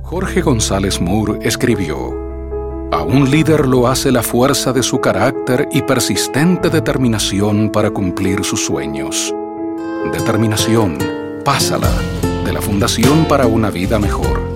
Jorge González Moore escribió: "A un líder lo hace la fuerza de su carácter y persistente determinación para cumplir sus sueños". Determinación, pásala, de la Fundación para una Vida Mejor.